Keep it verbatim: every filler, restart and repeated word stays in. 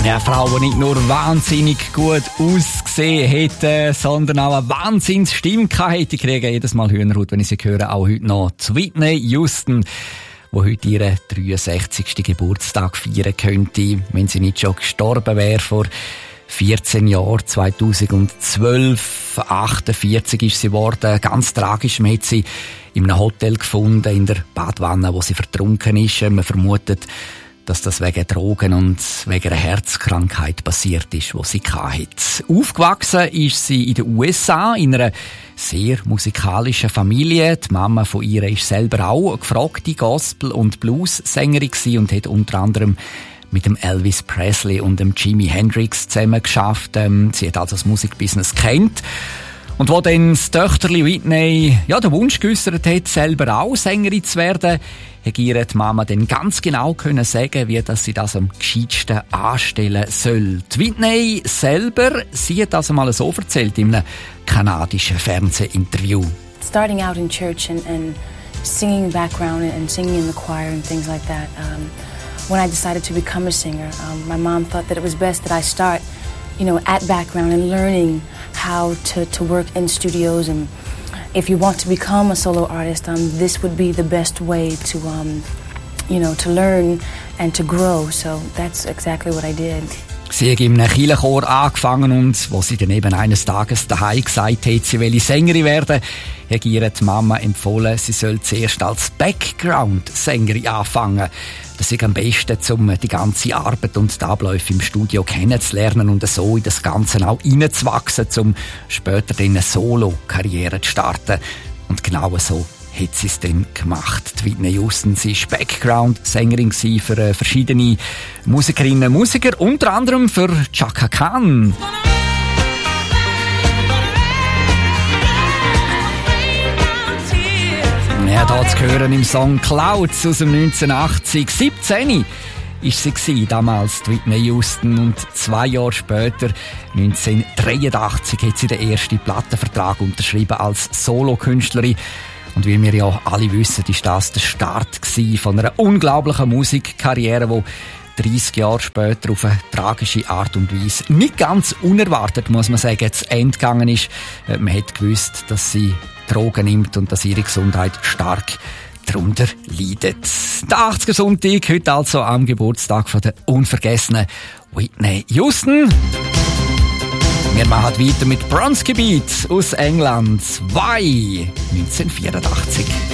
Ja, eine Frau, die nicht nur wahnsinnig gut ausgesehen hätte, sondern auch eine Wahnsinnsstimme hätte. Ich kriege jedes Mal Hühnerhaut, wenn ich sie höre, auch heute noch. Whitney Houston, die heute ihren dreiundsechzigsten Geburtstag feiern könnte, wenn sie nicht schon gestorben wäre vor vierzehn Jahren, zweitausendzwölf, achtundvierzig ist sie geworden. Ganz tragisch, man hat sie in einem Hotel gefunden, in der Badwanne, wo sie vertrunken ist. Man vermutet, dass das wegen Drogen und wegen einer Herzkrankheit passiert ist, die sie hatte. Aufgewachsen ist sie in den U S A, in einer sehr musikalischen Familie. Die Mama von ihr ist selber auch eine gefragte Gospel- und Blues-Sängerin und hat unter anderem mit dem Elvis Presley und dem Jimi Hendrix zusammen geschafft. Sie hat also das Musikbusiness kennt. Und wo dann das Töchterli Whitney ja, den Wunsch geäussert hat, selber auch Sängerin zu werden, hat ihr die Mama dann ganz genau können sagen, wie dass sie das am gescheitsten anstellen soll. Die Whitney selber, sie hat das einmal so erzählt in einem kanadischen Fernsehinterview. Starting out in church and, and singing background and singing in the choir and things like that. Um, when I decided to become a singer, um, my mom thought that it was best that I start, you know, at background and learning how to, to work in studios. And if you want to become a solo artist, um, this would be the best way to, um, you know, to learn and to grow. So that's exactly what I did. Sie hat in einem Kirchenchor angefangen und, wo sie dann eben eines Tages daheim gesagt hat, sie wolle Sängerin werden, hat ihr die Mama empfohlen, sie soll zuerst als Background-Sängerin anfangen. Das ist am besten, um die ganze Arbeit und die Abläufe im Studio kennenzulernen und so in das Ganze auch reinzuwachsen, um später dann eine Solo-Karriere zu starten. Und genau so hat sie es dann gemacht. Die Whitney Houston, sie war Background-Sängerin für äh, verschiedene Musikerinnen und Musiker, unter anderem für Chaka Khan. Ja, da zu hören im Song Clouds aus dem neunzehnhundertachtzig. siebzehn war sie gewesen, damals die Whitney Houston, und zwei Jahre später, neunzehnhundertdreiundachtzig, hat sie den ersten Plattenvertrag unterschrieben als Solokünstlerin. Und wie wir ja alle wissen, ist das der Start von einer unglaublichen Musikkarriere, die dreißig Jahre später auf eine tragische Art und Weise nicht ganz unerwartet, muss man sagen, zu Ende gegangen ist. Man hat gewusst, dass sie Drogen nimmt und dass ihre Gesundheit stark darunter leidet. Der achtziger Sonntag, heute also am Geburtstag von der unvergessenen Whitney Houston. Wir machen weiter mit Bronski Beat aus England. Why? neunzehnhundertvierundachtzig.